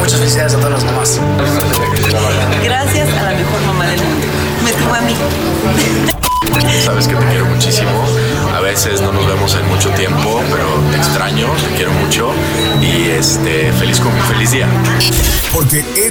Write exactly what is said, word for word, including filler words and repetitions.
muchas felicidades a todas las mamás. Gracias a la mejor mamá del mundo. Me tuvo a mí. Sabes que te quiero muchísimo. A veces no nos vemos en mucho tiempo, pero te extraño, te quiero mucho y este feliz con feliz día. Porque